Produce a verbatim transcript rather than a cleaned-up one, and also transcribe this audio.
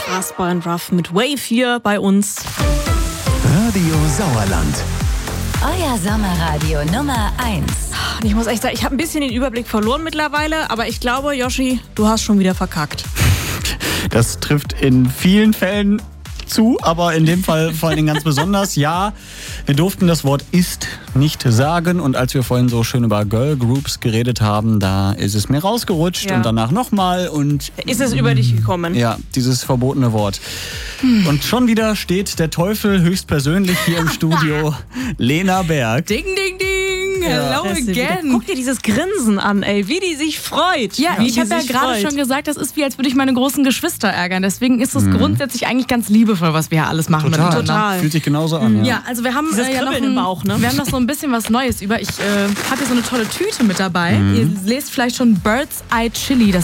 Casper and Ruff mit Wave hier bei uns. Radio Sauerland. Euer Sommerradio Nummer eins. Ich muss echt sagen, ich habe ein bisschen den Überblick verloren mittlerweile, aber ich glaube, Yoshi, du hast schon wieder verkackt. Das trifft in vielen Fällen zu, aber in dem Fall vor allen Dingen ganz besonders. Ja, wir durften das Wort ist nicht sagen und als wir vorhin so schön über Girl Groups geredet haben, da ist es mir rausgerutscht Ja. und danach nochmal und... Ist es über dich gekommen? Ja, dieses verbotene Wort. Und schon wieder steht der Teufel höchstpersönlich hier im Studio, Lena Berg. Ding, ding, ding. Hello Das ist wieder- again. Guck dir dieses Grinsen an, ey, wie die sich freut. Ja, wie ich die habe ja sich gerade freut. schon gesagt, das ist wie, als würde ich meine großen Geschwister ärgern. Deswegen ist es Mhm. grundsätzlich eigentlich ganz liebevoll, was wir hier alles machen Total. miteinander. Total. Fühlt sich genauso an. Ja, also wir haben Dieses äh, ja noch Kribbeln ein, im Bauch, ne? wir haben noch so ein bisschen was Neues über. Ich äh, habe hier so eine tolle Tüte mit dabei. Ihr lest vielleicht schon Bird's Eye Chili. Das